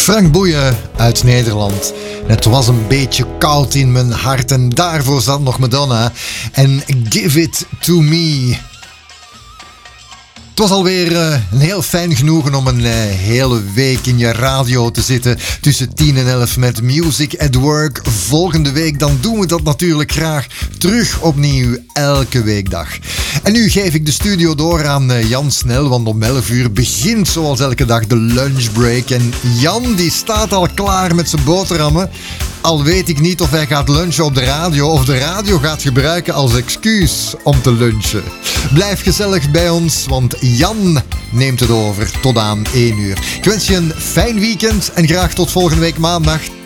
Frank Boeien uit Nederland. Het was een beetje koud in mijn hart en daarvoor zat nog Madonna. En Give It To Me. Het was alweer een heel fijn genoegen om een hele week in je radio te zitten tussen 10 en 11 met Music at Work. Volgende week dan doen we dat natuurlijk graag terug opnieuw elke weekdag. En nu geef ik de studio door aan Jan Snel, want om 11 uur begint zoals elke dag de lunchbreak. En Jan die staat al klaar met zijn boterhammen. Al weet ik niet of hij gaat lunchen op de radio of de radio gaat gebruiken als excuus om te lunchen. Blijf gezellig bij ons, want Jan neemt het over tot aan 1 uur. Ik wens je een fijn weekend en graag tot volgende week maandag.